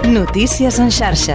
Notícies en xarxa.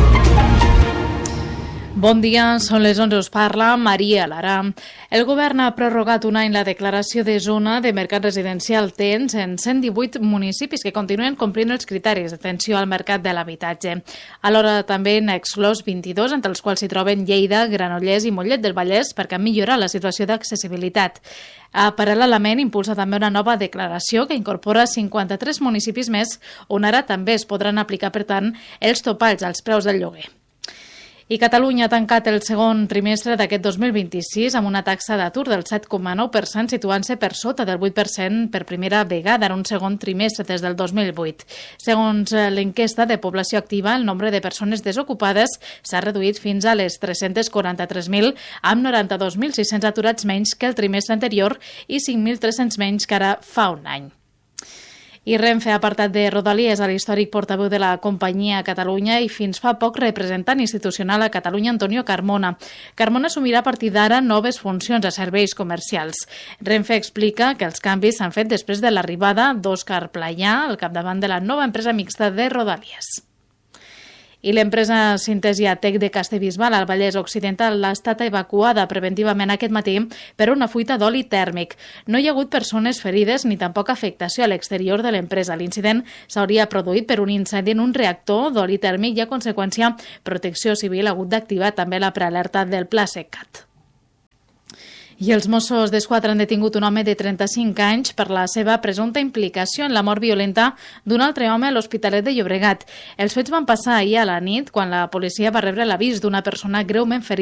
Bon dia, són les 11, us parla Maria Lara. El govern ha prorrogat un any la declaració de zona de mercat residencial tens en 118 municipis que continuen complint els criteris d'atenció al mercat de l'habitatge. Alhora també n'ha exclòs 22, entre els quals s'hi troben Lleida, Granollers i Mollet del Vallès, perquè han millorat la situació d'accessibilitat. Paral·lelament, impulsa també una nova declaració que incorpora 53 municipis més, on ara també es podran aplicar, per tant, els topalls als preus del lloguer. I Catalunya ha tancat el segon trimestre d'aquest 2026 amb una taxa d'atur del 7,9%, situant-se per sota del 8% per primera vegada en un segon trimestre des del 2008. Segons l'enquesta de població activa, el nombre de persones desocupades s'ha reduït fins a les 343.000, amb 92.600 aturats menys que el trimestre anterior i 5.300 menys que ara fa un any. I Renfe ha apartat de Rodalies a l'històric portaveu de la companyia a Catalunya i fins fa poc representant institucional a Catalunya, Antonio Carmona. Carmona assumirà a partir d'ara noves funcions a serveis comercials. Renfe explica que els canvis s'han fet després de l'arribada d'Òscar Playà al capdavant de la nova empresa mixta de Rodalies. I l'empresa Sintesia Tec de Castellbisbal al Vallès Occidental ha estat evacuada preventivament aquest matí per una fuita d'oli tèrmic. No hi ha hagut persones ferides ni tampoc afectació a l'exterior de l'empresa. L'incident s'hauria produït per un incendi en un reactor d'oli tèrmic i, a conseqüència, Protecció Civil ha hagut d'activar també la prealerta del Pla Secat. I els Mossos d'Esquadra han detingut un home de 35 anys per la seva presumpta implicació en la mort violenta d'un altre home a l'Hospitalet de Llobregat. Els fets van passar ahir a la nit, quan la policia va rebre l'avís d'una persona greument ferida